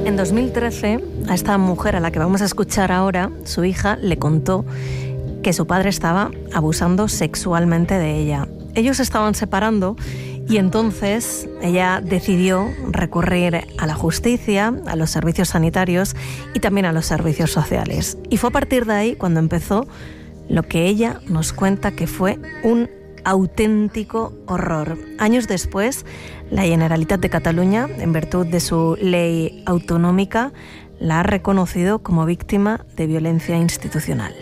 En 2013, a esta mujer a la que vamos a escuchar ahora, su hija le contó que su padre estaba abusando sexualmente de ella. Ellos se estaban separando y entonces ella decidió recurrir a la justicia, a los servicios sanitarios y también a los servicios sociales. Y fue a partir de ahí cuando empezó lo que ella nos cuenta que fue un auténtico horror. Años después, la Generalitat de Cataluña, en virtud de su ley autonómica, la ha reconocido como víctima de violencia institucional.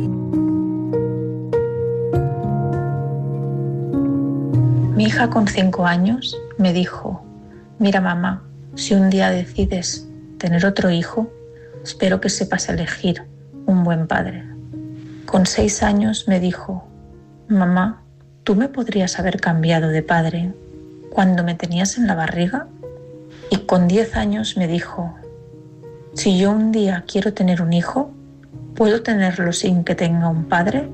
Mi hija con 5 años me dijo: mira mamá, si un día decides tener otro hijo, espero que sepas elegir un buen padre. Con 6 años me dijo: mamá, ¿tú me podrías haber cambiado de padre cuando me tenías en la barriga? Y con 10 años me dijo: si yo un día quiero tener un hijo, ¿puedo tenerlo sin que tenga un padre?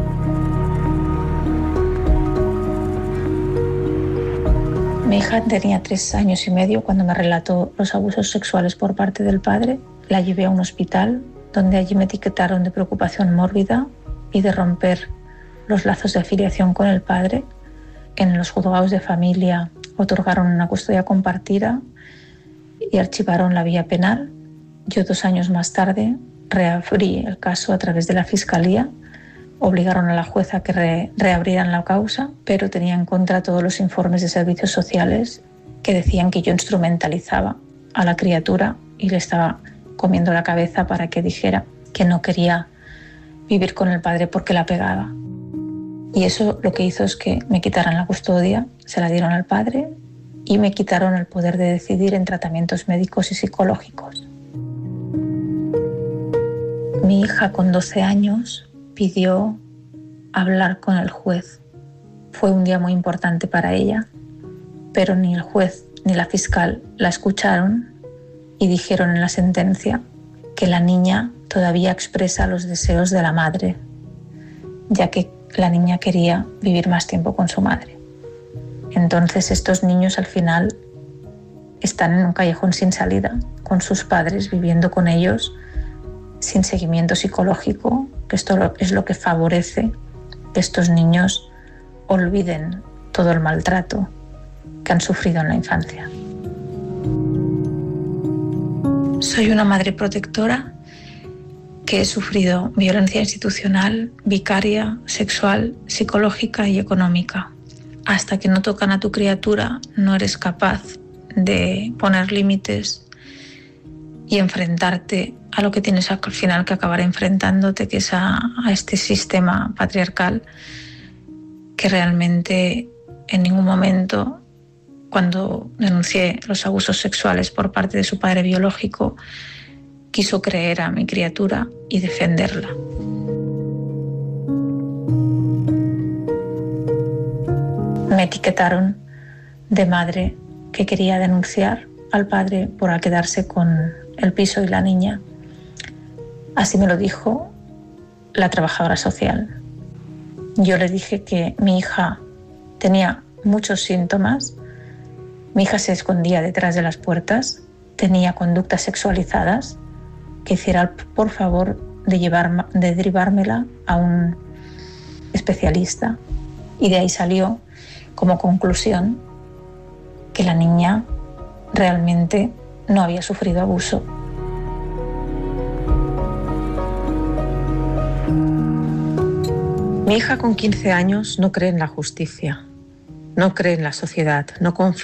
Mi hija tenía 3 años y medio cuando me relató los abusos sexuales por parte del padre. La llevé a un hospital donde allí me etiquetaron de preocupación mórbida y de romper los lazos de afiliación con el padre. En los juzgados de familia otorgaron una custodia compartida y archivaron la vía penal. Yo 2 años más tarde reabrí el caso a través de la Fiscalía. Obligaron a la jueza a que reabrieran la causa, pero tenía en contra todos los informes de servicios sociales que decían que yo instrumentalizaba a la criatura y le estaba comiendo la cabeza para que dijera que no quería vivir con el padre porque la pegaba. Y eso lo que hizo es que me quitaran la custodia, se la dieron al padre y me quitaron el poder de decidir en tratamientos médicos y psicológicos. Mi hija con 12 años pidió hablar con el juez. Fue un día muy importante para ella, pero ni el juez ni la fiscal la escucharon y dijeron en la sentencia que la niña todavía expresa los deseos de la madre, ya que la niña quería vivir más tiempo con su madre. Entonces estos niños al final están en un callejón sin salida, con sus padres viviendo con ellos sin seguimiento psicológico, que esto es lo que favorece que estos niños olviden todo el maltrato que han sufrido en la infancia. Soy una madre protectora que he sufrido violencia institucional, vicaria, sexual, psicológica y económica. Hasta que no tocan a tu criatura, no eres capaz de poner límites y enfrentarte a lo que tienes al final que acabar enfrentándote, que es a este sistema patriarcal que realmente en ningún momento, cuando denuncié los abusos sexuales por parte de su padre biológico, quiso creer a mi criatura y defenderla. Me etiquetaron de madre que quería denunciar al padre por quedarse con el piso y la niña. Así me lo dijo la trabajadora social. Yo le dije que mi hija tenía muchos síntomas. Mi hija se escondía detrás de las puertas, tenía conductas sexualizadas, que hiciera por favor de derivármela a un especialista. Y de ahí salió como conclusión que la niña realmente no había sufrido abuso. Mi hija con 15 años no cree en la justicia, no cree en la sociedad, no confía